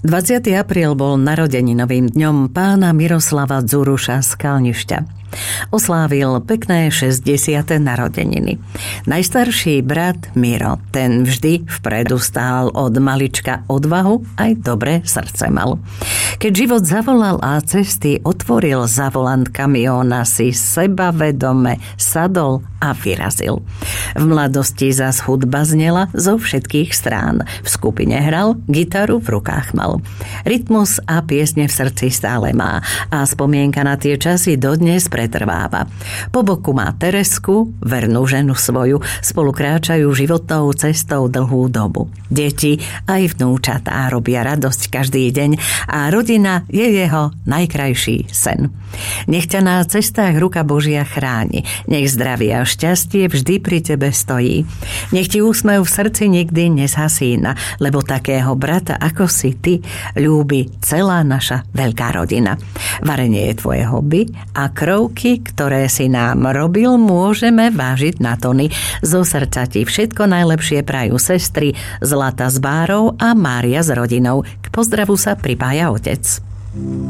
20. apríl bol narodeninovým dňom pána Miroslava Dzuruša z Kalnišťa. Oslávil pekné 60. narodeniny. Najstarší brat Miro, ten vždy vpredu stál od malička odvahu, aj dobré srdce mal. Keď život zavolal a cesty otvoril za volant kamióna, si sebavedome sadol a vyrazil. V mladosti zas hudba znela zo všetkých strán. V skupine hral, gitaru v rukách mal. Rytmus a piesne v srdci stále má a spomienka na tie časy dodnes pretrváva. Po boku má Teresku, vernú ženu svoju, spolu kráčajú životnou cestou dlhú dobu. Deti aj vnúčatá robia radosť každý deň a rodina je jeho najkrajší sen. Nech ťa na cestách ruka Božia chráni, nech zdravie a šťastie vždy pri tebe stojí. Nech ti úsmev v srdci nikdy nezhasína, lebo takého brata ako si ty ľúbi celá naša veľká rodina. Varenie je tvoje hobby a krovky, ktoré si nám robil, môžeme vážiť na tony. Zo srdca ti všetko najlepšie prajú sestry Zlata s Bárou a Mária s rodinou. K pozdravu sa pripája otec.